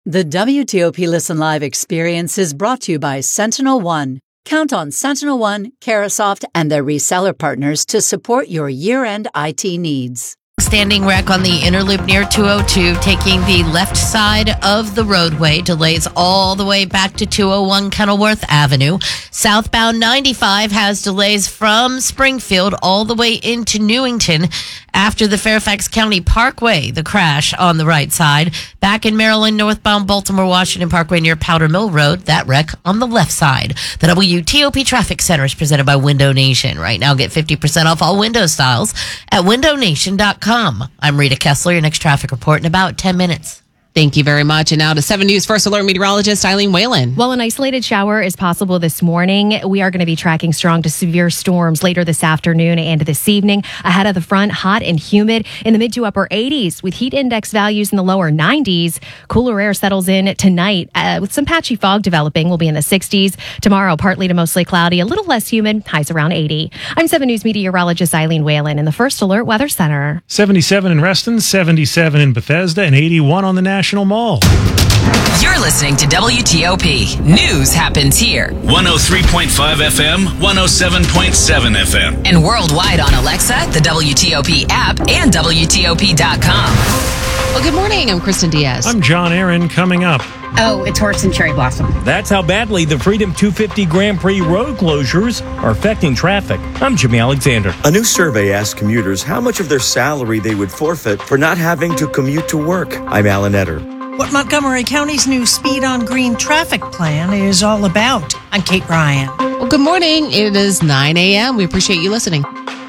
The WTOP Listen Live experience is brought to you by Sentinel One. Count on Sentinel One, Carasoft, and their reseller partners to support your year-end IT needs. Standing wreck on the inner loop near 202, taking the left side of the roadway. Delays all the way back to 201 Kenilworth Avenue. Southbound 95 has delays from Springfield all the way into Newington after the Fairfax County Parkway, the crash on the right side. Back in Maryland, northbound Baltimore-Washington Parkway near Powder Mill Road, that wreck on the left side. The WTOP Traffic Center is presented by Window Nation. Right now, get 50% off all window styles at windownation.com. I'm Rita Kessler, your next traffic report in about 10 minutes. Thank you very much. And now to 7 News First Alert meteorologist Eileen Whalen. Well, an isolated shower is possible this morning. We are going to be tracking strong to severe storms later this afternoon and this evening. Ahead of the front, hot and humid in the mid to upper 80s with heat index values in the lower 90s. Cooler air settles in tonight with some patchy fog developing. We'll be in the 60s. Tomorrow, partly to mostly cloudy, a little less humid, highs around 80. I'm 7 News meteorologist Eileen Whalen in the First Alert Weather Center. 77 in Reston, 77 in Bethesda, and 81 on the National Mall. You're listening to WTOP. News happens here. 103.5 FM, 107.7 FM. And worldwide on Alexa, the WTOP app, and WTOP.com. Well, good morning. I'm Kristen Diaz. I'm John Aaron. Coming up. Oh, it's horse and cherry blossom. That's how badly the Freedom 250 Grand Prix road closures are affecting traffic. I'm Jimmy Alexander. A new survey asked commuters how much of their salary they would forfeit for not having to commute to work. I'm Alan Etter. What Montgomery County's new Speed on Green traffic plan is all about. I'm Kate Ryan. Well, good morning. It is 9 a.m. We appreciate you listening.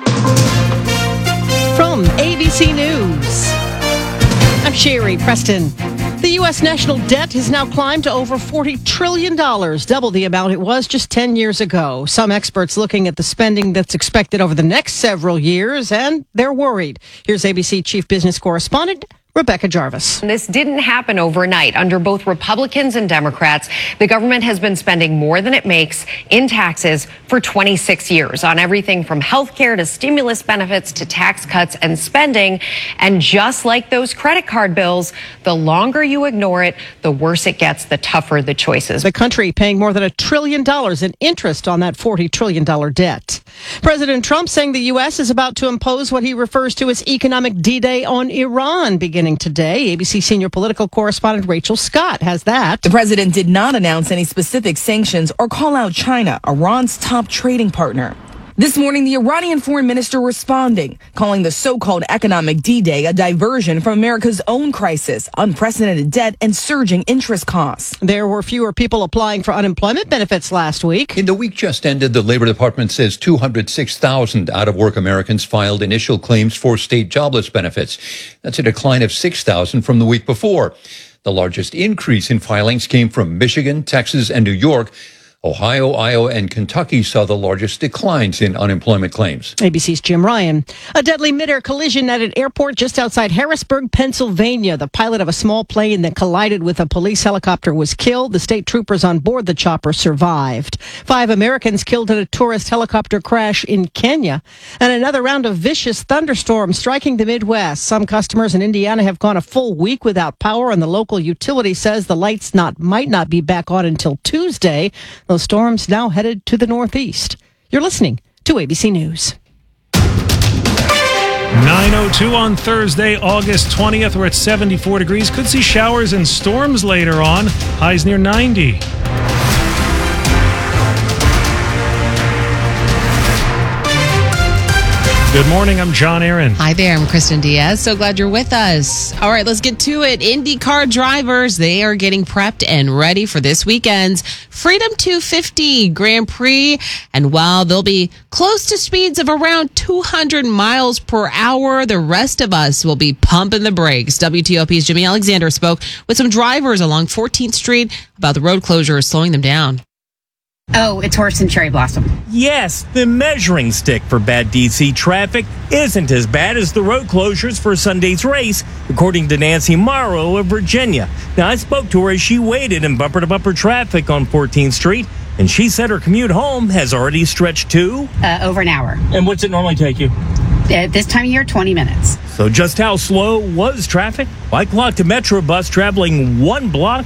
From ABC News, I'm Sherry Preston. The U.S. national debt has now climbed to over $40 trillion, double the amount it was just 10 years ago. Some experts looking at the spending that's expected over the next several years, and they're worried. Here's ABC Chief Business Correspondent Rebecca Jarvis. This didn't happen overnight. Under both Republicans and Democrats, the government has been spending more than it makes in taxes for 26 years on everything from health care to stimulus benefits to tax cuts and spending. And just like those credit card bills, the longer you ignore it, the worse it gets, the tougher the choices. The country paying more than $1 trillion in interest on that $40 trillion debt. President Trump saying the U.S. is about to impose what he refers to as economic D-Day on Iran beginning today. ABC senior political correspondent Rachel Scott has that. The president did not announce any specific sanctions or call out China, Iran's top trading partner. This morning, the Iranian foreign minister responding, calling the so-called economic D-Day a diversion from America's own crisis, unprecedented debt, and surging interest costs. There were fewer people applying for unemployment benefits last week. In the week just ended, the Labor Department says 206,000 out-of-work Americans filed initial claims for state jobless benefits. That's a decline of 6,000 from the week before. The largest increase in filings came from Michigan, Texas, and New York. Ohio, Iowa, and Kentucky saw the largest declines in unemployment claims. ABC's Jim Ryan. A deadly mid-air collision at an airport just outside Harrisburg, Pennsylvania. The pilot of a small plane that collided with a police helicopter was killed. The state troopers on board the chopper survived. 5 Americans killed in a tourist helicopter crash in Kenya. And another round of vicious thunderstorms striking the Midwest. Some customers in Indiana have gone a full week without power, and the local utility says the lights might not be back on until Tuesday. Those storms now headed to the northeast. You're listening to ABC News. 9:02 on Thursday, August 20th. We're at 74 degrees. Could see showers and storms later on. Highs near 90. Good morning, I'm John Aaron. Hi there, I'm Kristen Diaz. So glad you're with us. All right, let's get to it. IndyCar drivers, they are getting prepped and ready for this weekend's Freedom 250 Grand Prix. And while they'll be close to speeds of around 200 miles per hour, the rest of us will be pumping the brakes. WTOP's Jimmy Alexander spoke with some drivers along 14th Street about the road closure slowing them down. Oh, it's horse and cherry blossom. Yes, the measuring stick for bad DC traffic isn't as bad as the road closures for Sunday's race, according to Nancy Morrow of Virginia. Now, I spoke to her as she waited in bumper-to-bumper traffic on 14th Street, and she said her commute home has already stretched to over an hour. And what's it normally take you? At this time of year, 20 minutes. So just how slow was traffic? I clocked a Metro bus traveling 1 block